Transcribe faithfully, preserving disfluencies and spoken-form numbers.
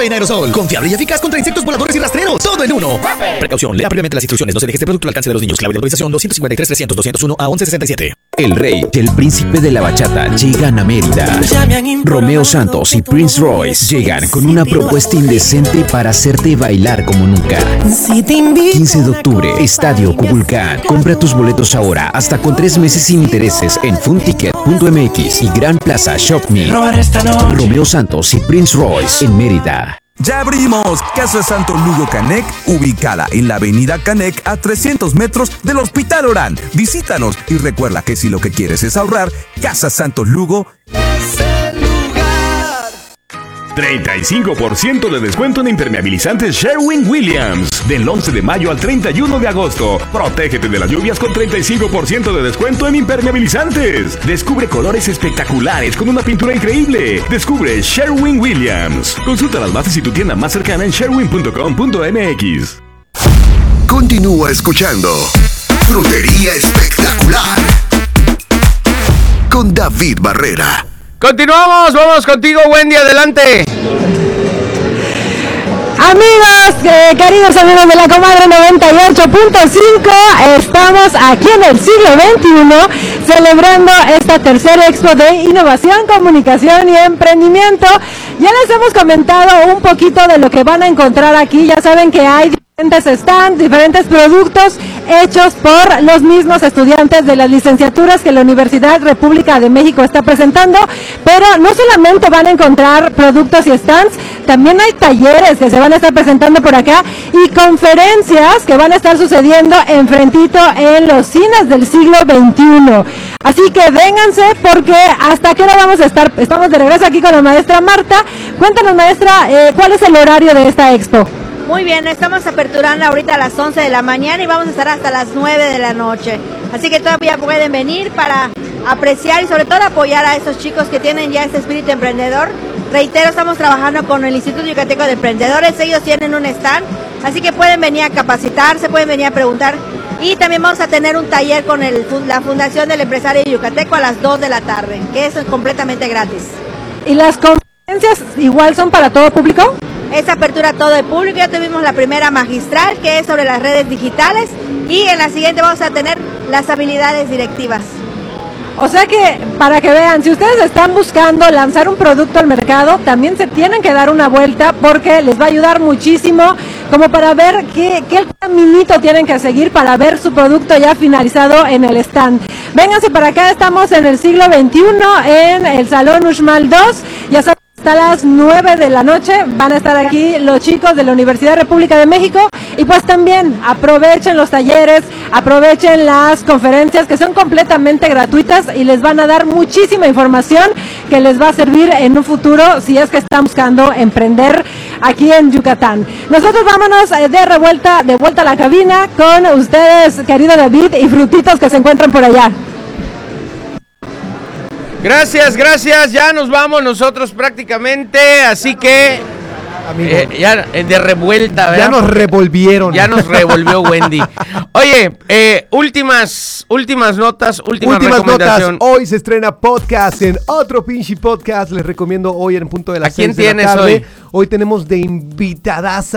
Vape en aerosol. Confiable y eficaz contra insectos voladores y rastreros. Todo en uno. Vape. Precaución. Lea previamente las instrucciones. No se deje este producto al alcance de los niños. Clave de autorización doscientos cincuenta y tres trescientos doscientos uno a once sesenta y siete. El rey y el príncipe de la bachata llegan a Mérida. Romeo Santos y Prince Royce llegan con una propuesta indecente para hacerte bailar como nunca. quince de octubre, Estadio Cuculcán. Compra tus boletos ahora, hasta con tres meses sin intereses en funticket punto m x y Gran Plaza Shop Me. Romeo Santos y Prince Royce en Mérida. ¡Ya abrimos! Casa Santo Lugo Canec, ubicada en la avenida Canec a trescientos metros del Hospital Orán. Visítanos y recuerda que si lo que quieres es ahorrar, Casa Santo Lugo es el lugar. treinta y cinco por ciento de descuento en impermeabilizantes Sherwin-Williams. Del once de mayo al treinta y uno de agosto. Protégete de las lluvias con treinta y cinco por ciento de descuento en impermeabilizantes. Descubre colores espectaculares con una pintura increíble. Descubre Sherwin-Williams. Consulta las bases y tu tienda más cercana en sherwin punto com punto m x. Continúa escuchando Frutería Espectacular con David Barrera. Continuamos, vamos contigo, Wendy, adelante. Amigos, eh, queridos amigos de la Comadre noventa y ocho punto cinco, estamos aquí en el siglo veintiuno celebrando esta tercera expo de innovación, comunicación y emprendimiento. Ya les hemos comentado un poquito de lo que van a encontrar aquí. Ya saben que hay diferentes stands, diferentes productos hechos por los mismos estudiantes de las licenciaturas que la Universidad República de México está presentando, pero no solamente van a encontrar productos y stands, también hay talleres que se van a estar presentando por acá y conferencias que van a estar sucediendo enfrentito en los cines del siglo veintiuno. Así que vénganse, porque ¿hasta qué hora vamos a estar? Estamos de regreso aquí con la maestra Marta. Cuéntanos, maestra, eh, ¿cuál es el horario de esta expo? Muy bien, estamos aperturando ahorita a las once de la mañana y vamos a estar hasta las nueve de la noche. Así que todavía pueden venir para apreciar y sobre todo apoyar a esos chicos que tienen ya ese espíritu emprendedor. Reitero, estamos trabajando con el Instituto Yucateco de Emprendedores, ellos tienen un stand, así que pueden venir a capacitarse, pueden venir a preguntar. Y también vamos a tener un taller con el, la Fundación del Empresario Yucateco a las dos de la tarde, que eso es completamente gratis. ¿Y las conferencias igual son para todo público? Es apertura a todo el público. Ya tuvimos la primera magistral, que es sobre las redes digitales, y en la siguiente vamos a tener las habilidades directivas. O sea que, para que vean, si ustedes están buscando lanzar un producto al mercado, también se tienen que dar una vuelta, porque les va a ayudar muchísimo como para ver qué, qué caminito tienen que seguir para ver su producto ya finalizado en el stand. Vénganse para acá, estamos en el siglo veintiuno en el Salón Uxmal dos, ya saben. Hasta las nueve de la noche van a estar aquí los chicos de la Universidad República de México, y pues también aprovechen los talleres, aprovechen las conferencias que son completamente gratuitas y les van a dar muchísima información que les va a servir en un futuro si es que están buscando emprender aquí en Yucatán. Nosotros vámonos de revuelta, de vuelta a la cabina con ustedes, querido David, y frutitos que se encuentran por allá. Gracias, gracias, ya nos vamos nosotros prácticamente, así que eh, ya eh, de revuelta, ¿verdad? Ya nos revolvieron. Ya nos revolvió Wendy. Oye, eh, últimas, últimas notas, últimas, últimas recomendación. notas. Hoy se estrena podcast en otro pinche podcast. Les recomiendo hoy en punto de las ¿A quién seis de la tienes tarde. hoy? Hoy tenemos de invitadaza